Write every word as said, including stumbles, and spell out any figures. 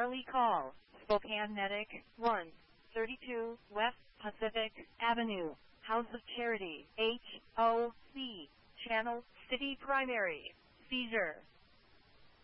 Charlie call, Spokane Medic, one thirty-two West Pacific Avenue, House of Charity, H O C, Channel City Primary, seizure.